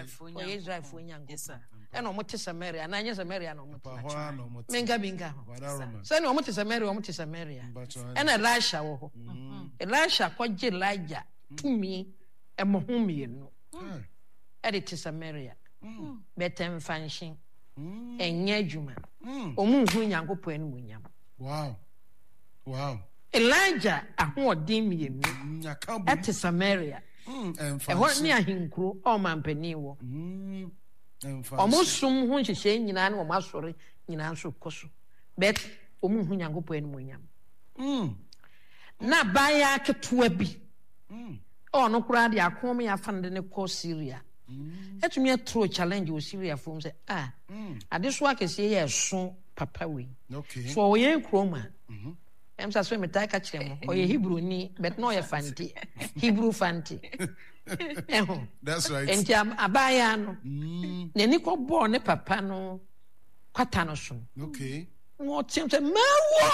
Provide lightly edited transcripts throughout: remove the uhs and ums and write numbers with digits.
Israel for Nyankopɔn ɛna ɔmo te Samaria na anya Samaria na ɔmo te menga sɛ na ɔmo te Samaria ɛna Elisha wɔ hɔ Elisha kɔgye Elijah tumi ɛmo ho mienu ɛde te Samaria betem fanhyin enye adwuma ɔmo hu Nyankopɔn no munyam wow Elijah ahoɔden mienu ɛte Samaria ɛhɔ ne ahenkuro ɔmampani wɔ ɔmo som ho nhyehyɛ nyinaa ne ɔmo asɔre nyinaa nso kɔ so bet ɔmo hu Nyankopɔn no munyam na baya ketewa bi ɔno koraa de akom ya fande ne kɔ Syria etumi atro challenge wɔ Syria fom sɛ ade so akɛse yɛ so papa we so ɔyɛ kroma emsa so metai ka kyerɛ mo ɔyɛ Hebrew ni but no ɔyɛ fanti Hebrew fanti that's right enti abaya no n'ani kɔ bɔ ne papa no kwata no so mo tim sɛ mewo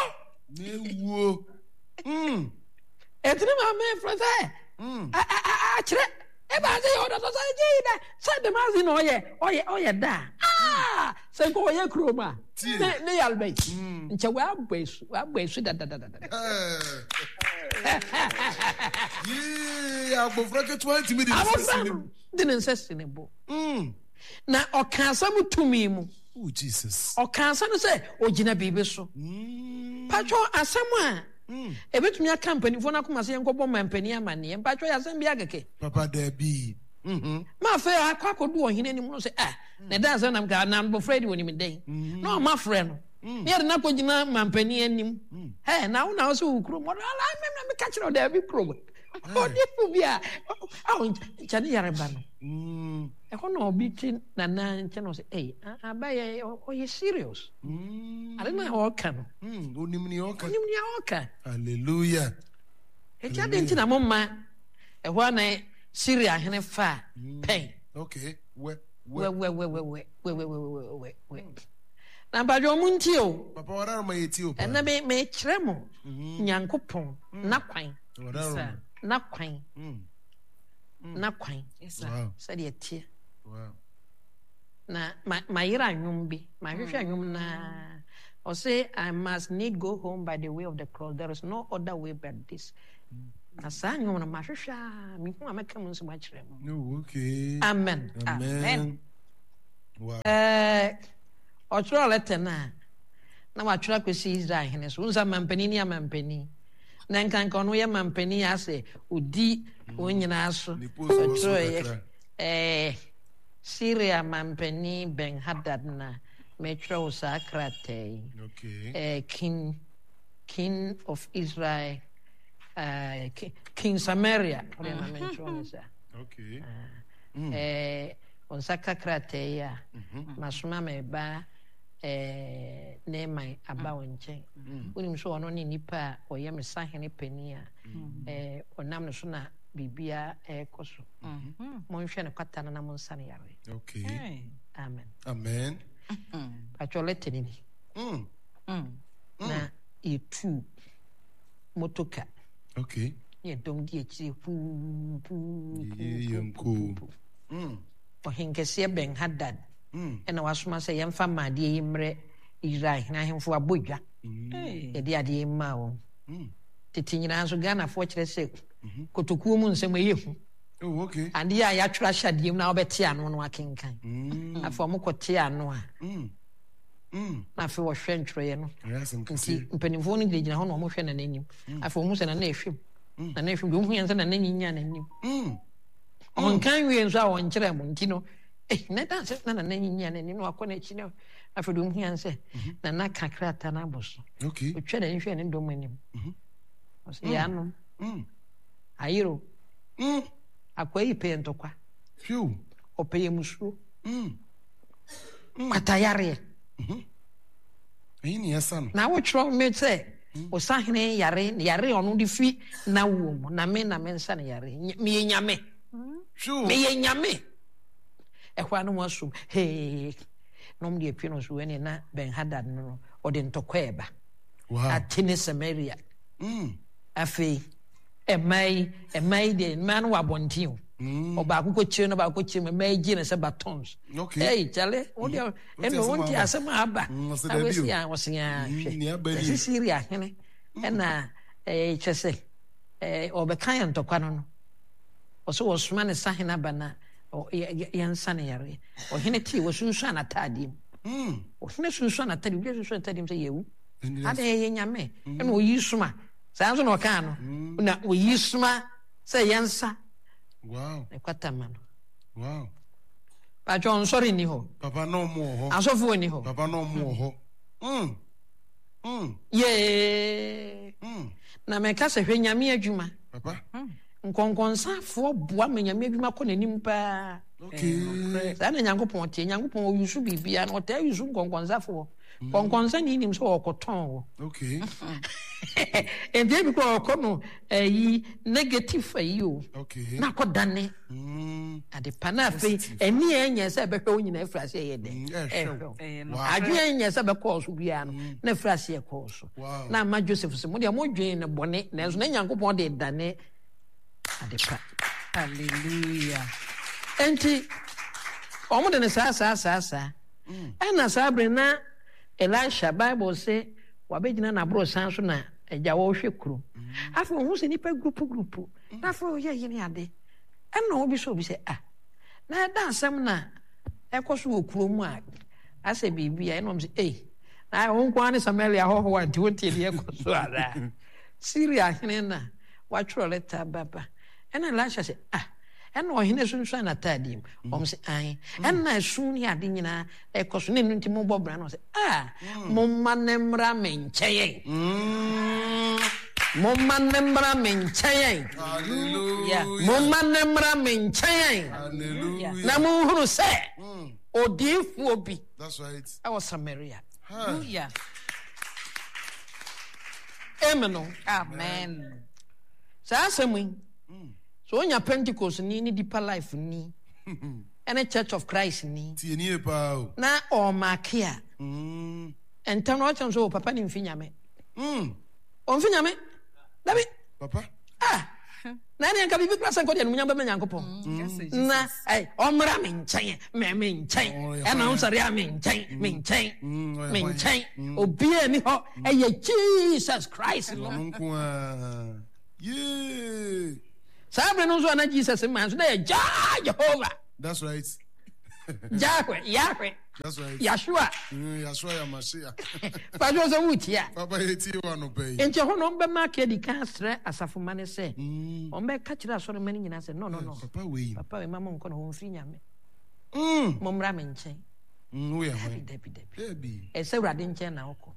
etini ma me frɛ kyerɛ eba sɛ yɛ ɔdɔ sɛ gye da sɛ de ma zi no ɔyɛ da sɛ ko ɔyɛ kroma ne yalbɛ nkyɛ wa abɛsu da abofra ke 20 minutes de ne nsɛsene bo na ɔka asɛm tumi mu Jesus ɔka asɛm sɛ ogyina biribi so patro asɛm a ebetumi aka mpanifo na koma sɛ yɛnkɔbɔ mampani amane mpatro yɛ asɛm bi ageke papa da bi ma fe akwakodu ohine ni mu no sɛ na da asɛm nam ka na bofra di woni me den na o ma frɛ no ne yɛ na kɔgyina mampani anim na wo na wo sɛ wo kuro mo ala me ka kyerɛ da bi kuro ɔde fu bi a kyane yare ba no ɛkɔ na obi ti na nkyɛ no sɛ abayɛ ɔyɛ serious ale na ɔka no onim ni ɔka hallelujah ɛkyɛ de ntina mo ma ɛhɔ na Syria hene fa pen we na ba jo munti o papa wara ma yeti o na me kyerɛ mo Nyankopɔn na kwan sɛ de tie na ma yira nwom bi ma hwehwɛ nwom na o say I must need go home by the way of the cross, there is no other way but this. Na saa nwom na ma hwehwɛ me hu amaka mu nso ma kyerɛ mo amen wow ɔtwerɛ letter na watwerɛ kwesi Israel hene so unsa mampani ni amampani na nkanka no yɛ mampani ase odi onyina so ɔtwerɛ Syria mampani Ben Hadad na metwerɛ wo saa krataa king of Israel King Samaria on saka krataa ya masoma me ba ne mai aba wonche unim so ono ne nipa oyɛ me sahene pani a onam no so na bibia ekoso mo nhwɛ ne kwata na mo nsa ne yare amen patwole tenini na etu motoka ye dom die chi ohinkese Ben Hadad ena wasoma sɛ yɛmfa maade yi mmerɛ Israel na ahemfo abodwa yɛde ade ma wo tete nyinaa nso Ghana fo kyerɛ sɛ kotokuo mu nsɛm ɛyɛ hu ade a yɛatwerɛ ahyɛdeɛ mu na wobɛte ano no akenkan afɔ mo kɔte ano a na afei wɔhwɛ ntwerɛeɛ no nti mpanimfoɔ no gyinagyina hɔ na ɔmohwɛ na n'anim afei ɔmu sɛ na ɛhwɛm na ɛhwɛm deɛ ɔmu yɛn sɛ na n'anyinya n'anim ɔnkan wie nso a ɔnkyerɛ mo nti no na da sɛ na n'anyinya n'anim na wakɔ n'akyi no afei deɛ ɔmu yɛn sɛ na na kakra ata no abɔ so ɔtwɛ na nhwɛ ne dɔm anim ɔsɛ yɛanom ayero akwayi pɛyɛ ntɔkwa ɔpɛyɛ musuo kwatayareɛ na wotwerɛ me sɛ ɔsahene yare ɔno de fi na wo mu na me nsa ne yare meyɛ nyame ɛhɔ a no mu asom na ɔmde apue no so wɛne na Ben Hadad no ɔde ntɔkwa ɛba ate ne Samaria afei ɛmai deɛ mmaa no wɔ abɔnten o Obaako ko chire no ba ko chire me gi ne se batons. Hey chale o dia e no wonti asem aba. Awesi a wosia hwe. Sisiri ahene e na chese obekan ntokwa no. Oso wosuma ne sahena bana yansa ne yare. Ohene ti wosunsu anatadi. Ohene sunsu anatadi bi sunsu anatadi se yewu. Ade ye nyame e no oyisuma. Sanso no ka no. Na oyisuma se yansa. Wow. Ekwatama no. Wow. Pa John sorry ni ho. Papa no mo ho. Asofo ni ho. Papa no mo ho. Yeah. Na me ka se hwe nyame adwuma. Papa. Nkonkonsa boa me nyame adwuma ko nanim pa. Okay. Sa na nyankopon tie nyankopon oyusu bibia na ota yusu nkonkonsa fo. Nkonkonsa ni nim so okoton wo. Okay. And then because okono negative ayi o. Okay. Na kodane. Ade panafe eni enye se behwe onyina afrase ye de. Adwe enye se be course bia no na afrase ye course. Na ma Joseph se mo de mo dwen ne bone na so na nyankopon de dane ade pa. Hallelujah. Enti omo de ne sa. Ena sabre na Elisha Bible say wabegina na bro sanso na eja wo hwe kuro. Afa hu se nipa group. Na fa ye yene ade. Ena obi so bi say na da asem na ekoso wo kuro mu a ase bibia ena om say na ho kwa ne Samaria ho ho anti wontie de ekoso ara. Syria hene na wa tro letter baba. Ena Elisha say ena ohene sunsu na tadim om say ena sun ni ade nyina ekoso ne nti mo bobra no say mo manemra mencheye mo manemra mencheye Hallelujah. mo manemra mencheye Hallelujah. na mo huru say odifu obi. That's right. I was Samaria. Hallelujah. Amen. Amen. Sa asemi so onya Pentecost ni Deeper Life ni ene Church of Christ ni Tie ni e pa o. na o makia entam no chan so papa ni mfinyame o mfinyame dabi Papa. na ni anka bibi klasa nkodi anu nyamba menyankopon na omra me nchen me nchen e na unsari a me nchen obi ani ho Jesus Christ no Nko yeah. Sabre no so na Jesus man so na Jehovah. That's right. Yahweh. That's right. Yeshua. Yeshua ya Mashiach. Pa jo so wutia. Papa yeti wano pay. Enti ho no be mark di kan stre asafo mane se. O be ka kira asore mane nyina se no. Papa we. Papa we mama nko no ho mfiri nyame. Mo mra me nchen. We ya ho. Debi. E se wrade nchen na okọ.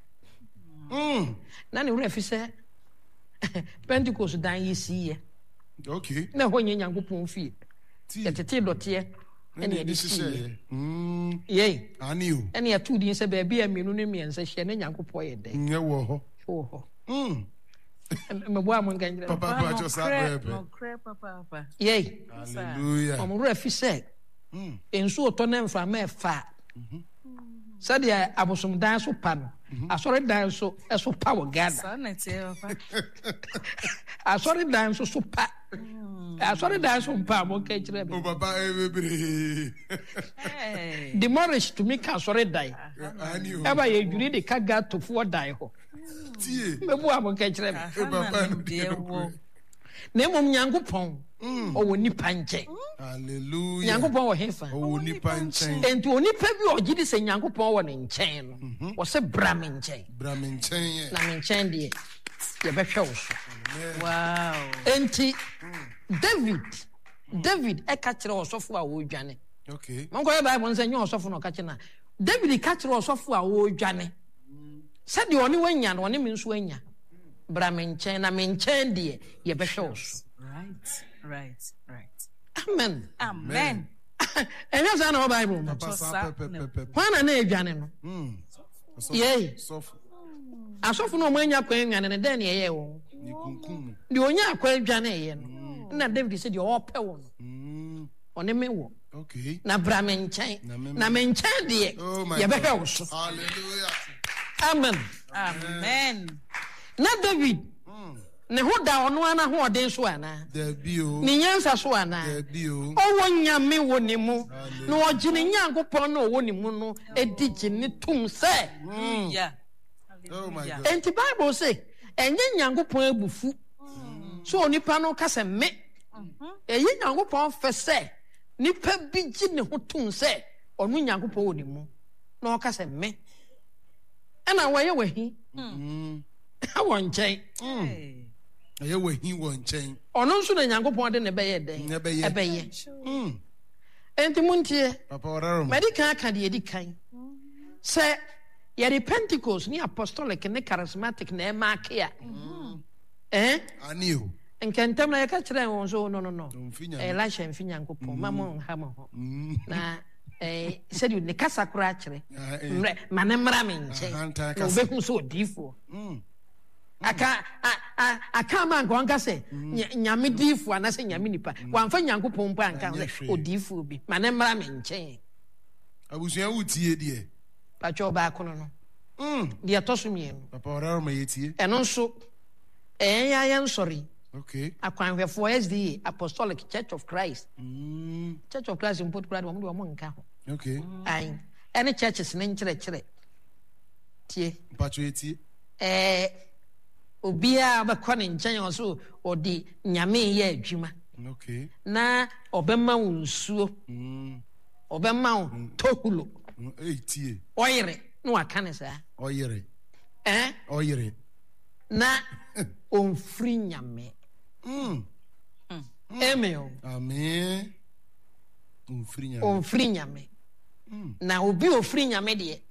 Na ne wura fi se Pentecost dan yesi ye. Okay. Na ho nye nyankopon fie. Tete dote ene edi sie. Ye. Ani o. Ene ya tudi se ba bia mienu ne miense hye ne nyankopon ye de. Nye wo ho. Ho. Me bo am nganjira. Papa just sabrebe. Papa. Ye. Hallelujah. Omru afi se. Ensu oto na mfa ma fa. Sadia abosom dan so pa no. Asore dan so eso pa wo gada. Sanete papa. Asore dan so pa. Asore dan so pa mo ka kire be. Oh papa ebebre. Demolish to me ka asore dan. Ani o. Eba ye juri de ka ga to fo dan ho. Tie. Me bo am ka kire be. Papa no de wo. Na mom nyankopon o woni panche. Hallelujah. Nyankopon wo hefa. O woni panchen. Enti oni pa bi ogidi se nyankopon wo ne nchen no. Wo se bra me nchen. Bra me nchen. Na me nchen de ye be hwe wo so. Wow. Enti David e ka kire osofo a wo dwane. Okay. Monko ye Bible nse nyo osofo no ka kire na. David ka kire osofo a wo dwane. Se de oni wanya no oni me nso anya. Bra me nchen na me nchen de ye be hwe wo so. Right. Amen. Enyo sa na Bible mo. Kwana na edwane no. Yey. Asofo no mo anya kwan nwane ne den ye ye wo. Ni kunkum. De onya kwan dwane ye no. Na David said de o pe wo no. One me wo. Okay. Na bra me nchen. Na me nchen de ye be hwe wo so. Hallelujah. Amen. Amen. Na David ne ho da ono ana ho ɔden so ana There be o. ne nyansa so ana There be o. ɔwɔ nyame wɔ ne mu na ɔgye ne Nyankopɔn na ɔwɔ ne mu no edi gye ne tum sɛ Yeah. Oh my God. enti Bible say ɛnyɛ Nyankopɔn abufu so onipa no ka sɛ me ɛyɛ Nyankopɔn fɛ sɛ nipa bi gye ne ho tum sɛ ɔno Nyankopɔn wɔ ne mu na ɔka sɛ me ɛna wɔyɛ wahi wɔ nkyɛn Hey. Aye we hi won chen. ɔno nso na Nyankopɔn de ne bɛyɛ dɛn Ɛbɛyɛ. ɛbɛyɛ enti muntie Papa Wararo. mɛdi kan aka deɛ ɛdi kan sɛ yɛde Pentecost ne apostolic ne charismatic na ɛmaake a Ani o. nkɛntɛm na yɛka kyerɛ wɔn so no Mfi Nyame. Elisha mfi Nyankopɔn ma mo nha mo ho na sɛdeɛ ne kasa koraa kyerɛ mmerɛ ma ne mmra me nkyɛn Ahanta na kasa. wobɛhu sɛ odiifoɔ aka ma nka ɔnka sɛ nyame diifoɔ anaasɛ nyame nipa wamfa Nyankopɔn mpo anka ho Ɛnyɛ sɛ hwee. odiifoɔ bi ma ne mmra me nkyɛn Abusua wutie die. patwɛ ɔbaako no deɛ ɛtɔ so mmienu Papa Wararo ma yetie. ɛno nso ɛyɛ nsɔre Okay. akwanhwɛfoɔ SDA Apostolic Church of Christ Church of Christ mpo koraa de wɔn de wɔn nka ho Okay. ayi ɛne churches ne nkyerɛkyerɛ tie Pacho yetie. obiara bɛkɔ ne nkyɛn ɔso ɔde nyame yɛ adwuma Okay. na ɔbɛma wo nsuo ɔbɛma wo tohulo Tie. ɔyere na waka ne saa Oyere. ɛn Oyere. na ɔmfiri nyame amen Amen. Umfiri nya. ɔmfiri nyame na obi a ofiri nyame deɛ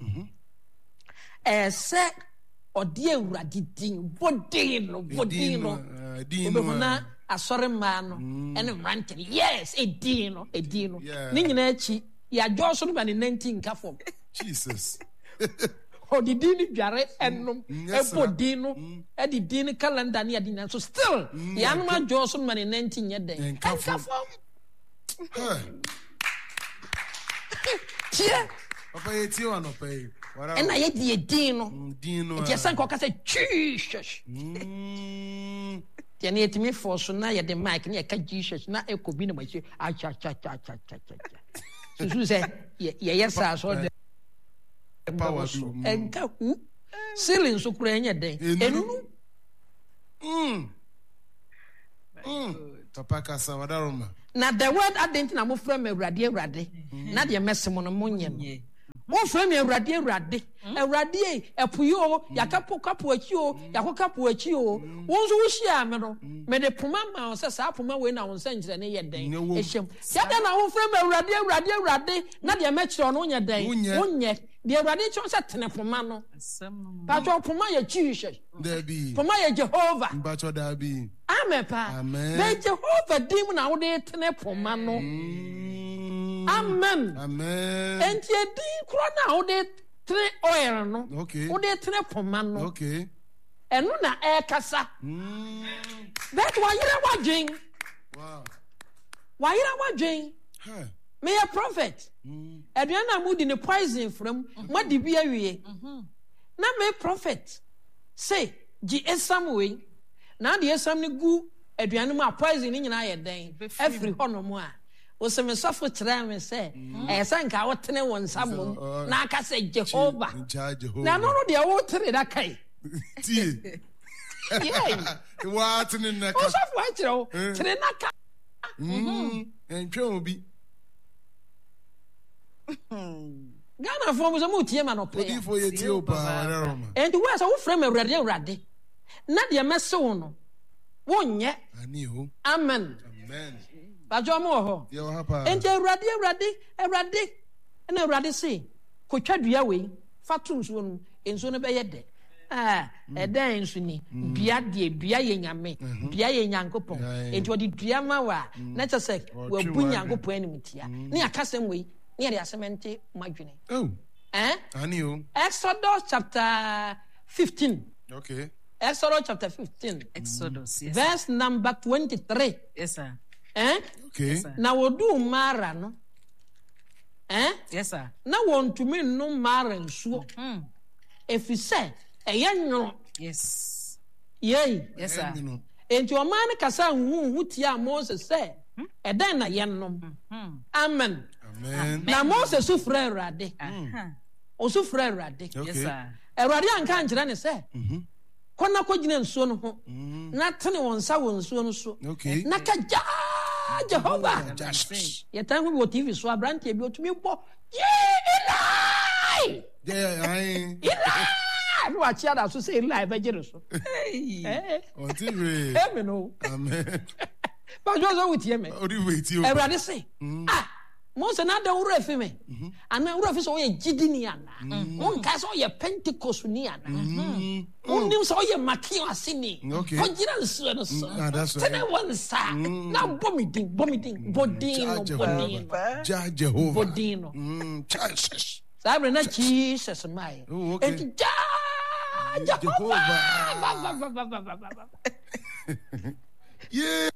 sɛ ɔde Awurade din bɔden no obɛhu na asɔre mmaa no ɛne mmerante no yes ɛdin no Yeah. ne nyinaa akyi yɛadwɔ so no ba ne 19 nka fam Jesus. ɔde din no dware ɛnom yes, ɛbɔ sir. din no ɛde din no calendar ne yɛde nyinaa so still yɛanom adwɔ so no ma ne 19 nyɛ dɛn Ɛnka ɛnka fam. fam Hey. tie Papa yetie wa no pay. Wararo. ɛna yɛde yɛ din no Din no. nti yɛsɛ nka ɔka sɛ Jesus deɛ ne yɛtumi fɔ so na yɛde mic ne yɛka Jesus na ɛkɔ bi na makyɛ akyakyakyakyakyakya susu sɛ yɛyɛ saa so ɔde Power so do. ɛnka hu sili nso kora ɛnyɛ dɛn ɛnu Papa kasa Wararo ma. na the word adɛnti na mofrɛ me Awurade na deɛ mɛse mo no monyɛ no wofrɛ me Awurade ɛpoyi o yɛakapo kapo akyi o yɛako kapo akyi o wo nso wohyiaa me no mede poma ma wo sɛ saa poma wei na wo nsa nkyerɛ ne yɛ dɛn ɛhyɛm sɛdɛn na wofrɛ me Awurade na deɛ mɛkyerɛ ɔno wonyɛ dɛn wonyɛ deɛ Awurade kyerɛ sɛ tene poma no patwɛ poma yɛ Jesus There be. poma yɛ Jehovah Mbacho there be. amen pa Amen. bɛ Jehovah dim na wode tene poma no amen Amen. enti edin koro na wode tene oil no Okay. wode tene poma no Okay. ɛno na ɛkasa but wayera wadwen Wow. Huh. meyɛ prophet aduane na mudi ne poison from madi bi awie na me prophet say gye esam wei na de esam ne gu aduane mu a poison ne nyinaa yɛ den every honom a oseme sɔfo kyerɛ me sɛ ɛsɛ nka wotene wɔ nsam na aka sɛ Jehovah Jehovah. na no deɛ wotere da kai Tie. What in the ɔsɔfo akyerɛ wo tere na ka And Chobi. Ghana fo mo sɛ mo tie ma no Odi pɛ for your tio pa Wararo ma. enti wo sɛ wo frɛ me Awurade na deɛ mɛse wo no wonyɛ Ani o. amen Amen. badwo mo wɔ hɔ Yo hapa. enti Awurade ɛna Awurade se kotwa dua wei fa to nsuo no nsuo no bɛyɛ dɛ ɛdɛn nso ni dua yɛ nyame dua yɛ Nyankopɔn enti ɔde dua ma wa na kyɛ sɛ wabu Nyankopɔn anim tia ne aka sɛm wei ne yɛde asɛm nte madwene Oh. Ani o. Exodus chapter 15 Okay. Exodus chapter 15 Exodus, yes. verse number 23 Yes, sir. Okay. Yes, sir. na wɔduu Mara no Yes, sir. na wɔntumi nnom Mara nsuo ɛfiri sɛ ɛyɛ nwono Yes. yei Yes, sir. enti ɔman no kasa nhu tia Moses sɛ ɛdɛn na yɛnom amen na Moses so frɛ Awurade ɔso frɛ Awurade Awurade anka nkyerɛ ne sɛ kɔna kɔgyina nsuo no ho na tene wɔn nsa wɔ nsuo no so na ka gyaa Jehovah yɛtan ho wɔ TV so aberanteɛ bi otumi bɔ Eli no achia da so say Eli bɛgyere so amen no amen but just with you me Awurade say Moses na da wura fi me ana wura fi so ye gidini ana won ka so ye Pentecost ni ana won so ye Matthew asini ogira nsuo no so tene won sa na bomidin bodino ja Jehovah bodino Jesus sabre na Jesus mai enti Jehovah yeah